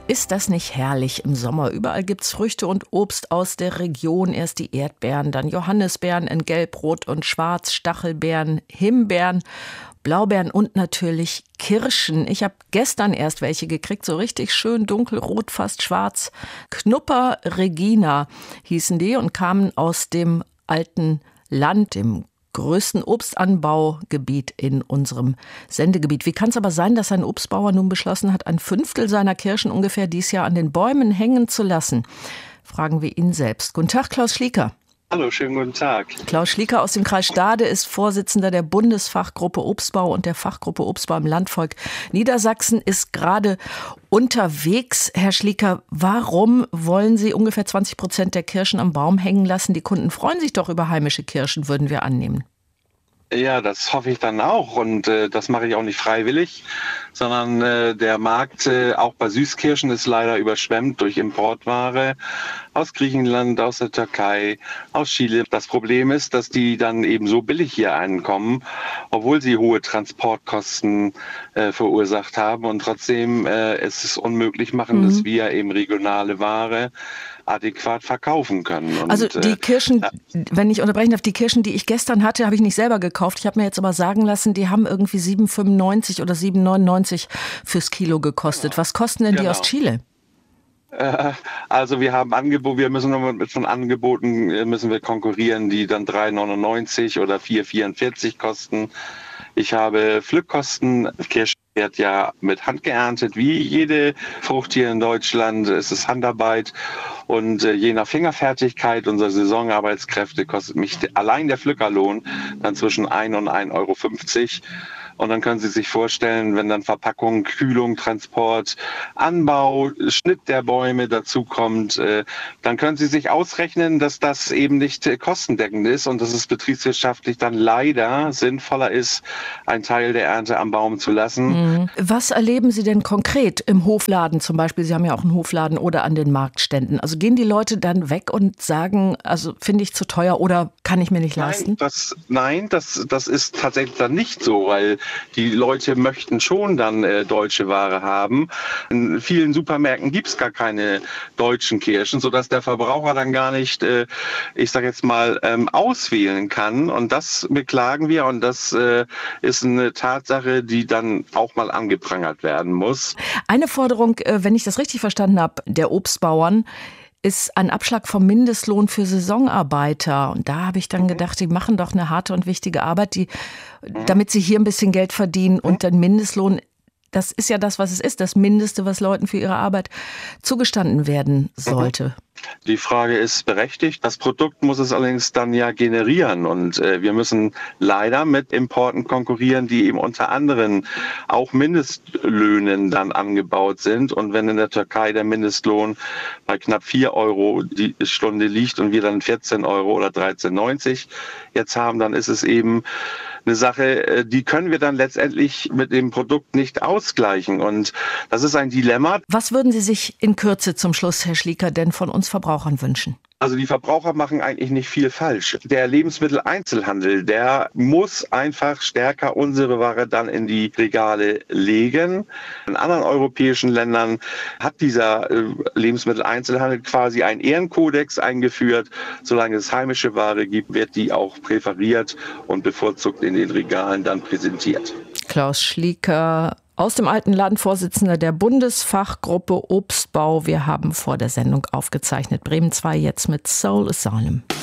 Ist das nicht herrlich im Sommer? Überall gibt's Früchte und Obst aus der Region. Erst die Erdbeeren, dann Johannisbeeren in Gelb, Rot und Schwarz, Stachelbeeren, Himbeeren, Blaubeeren und natürlich Kirschen. Ich habe gestern erst welche gekriegt, so richtig schön dunkelrot, fast schwarz. Knupper Regina hießen die und kamen aus dem alten Land, dem größten Obstanbaugebiet in unserem Sendegebiet. Wie kann es aber sein, dass ein Obstbauer nun beschlossen hat, 1/5 seiner Kirschen ungefähr dieses Jahr an den Bäumen hängen zu lassen? Fragen wir ihn selbst. Guten Tag, Klaus Schlieker. Hallo, schönen guten Tag. Klaus Schlieker aus dem Kreis Stade ist Vorsitzender der Bundesfachgruppe Obstbau und der Fachgruppe Obstbau im Landvolk Niedersachsen, ist gerade unterwegs. Herr Schlieker, warum wollen Sie ungefähr 20% der Kirschen am Baum hängen lassen? Die Kunden freuen sich doch über heimische Kirschen, würden wir annehmen. Ja, das hoffe ich dann auch und das mache ich auch nicht freiwillig, sondern der Markt auch bei Süßkirschen ist leider überschwemmt durch Importware aus Griechenland, aus der Türkei, aus Chile. Das Problem ist, dass die dann eben so billig hier ankommen, obwohl sie hohe Transportkosten verursacht haben und trotzdem es unmöglich machen, dass wir eben regionale Ware adäquat verkaufen können. Und, also die Kirschen, wenn ich unterbrechen darf, die Kirschen, die ich gestern hatte, habe ich nicht selber gekauft. Ich habe mir jetzt aber sagen lassen, die haben irgendwie 7,95 oder 7,99 fürs Kilo gekostet. Was kosten denn die aus Chile? Also wir haben Angebote, wir müssen mit von Angeboten müssen wir konkurrieren, die dann 3,99 oder 4,44 kosten. Ich habe Pflückkosten. Kirschen wird ja mit Hand geerntet, wie jede Frucht hier in Deutschland. Es ist Handarbeit und je nach Fingerfertigkeit unserer Saisonarbeitskräfte kostet mich allein der Pflückerlohn dann zwischen 1 und 1,50 €. Und dann können Sie sich vorstellen, wenn dann Verpackung, Kühlung, Transport, Anbau, Schnitt der Bäume dazu kommt, dann können Sie sich ausrechnen, dass das eben nicht kostendeckend ist und dass es betriebswirtschaftlich dann leider sinnvoller ist, einen Teil der Ernte am Baum zu lassen. Was erleben Sie denn konkret im Hofladen zum Beispiel? Sie haben ja auch einen Hofladen oder an den Marktständen. Also gehen die Leute dann weg und sagen, also finde ich zu teuer oder kann ich mir nicht leisten? Nein, das ist tatsächlich dann nicht so, weil die Leute möchten schon dann deutsche Ware haben. In vielen Supermärkten gibt es gar keine deutschen Kirschen, sodass der Verbraucher dann gar nicht, ich sage jetzt mal, auswählen kann. Und das beklagen wir und das ist eine Tatsache, die dann auch mal angeprangert werden muss. Eine Forderung, wenn ich das richtig verstanden habe, der Obstbauern, ist ein Abschlag vom Mindestlohn für Saisonarbeiter. Und da habe ich dann gedacht, die machen doch eine harte und wichtige Arbeit, damit sie hier ein bisschen Geld verdienen. Und den Mindestlohn, das ist ja das, was es ist, das Mindeste, was Leuten für ihre Arbeit zugestanden werden sollte. Die Frage ist berechtigt. Das Produkt muss es allerdings dann ja generieren. Und wir müssen leider mit Importen konkurrieren, die eben unter anderem auch Mindestlöhnen dann angebaut sind. Und wenn in der Türkei der Mindestlohn bei knapp 4 € die Stunde liegt und wir dann 14 € oder 13,90 jetzt haben, dann ist es eben eine Sache, die können wir dann letztendlich mit dem Produkt nicht ausgleichen. Und das ist ein Dilemma. Was würden Sie sich in Kürze zum Schluss, Herr Schlieker, denn von uns Verbrauchern wünschen? Also die Verbraucher machen eigentlich nicht viel falsch. Der Lebensmitteleinzelhandel, der muss einfach stärker unsere Ware dann in die Regale legen. In anderen europäischen Ländern hat dieser Lebensmitteleinzelhandel quasi einen Ehrenkodex eingeführt. Solange es heimische Ware gibt, wird die auch präferiert und bevorzugt in den Regalen dann präsentiert. Klaus Schlieker aus dem alten Land, Vorsitzender der Bundesfachgruppe Obstbau. Wir haben vor der Sendung aufgezeichnet. Bremen 2 jetzt mit Soul Asylum.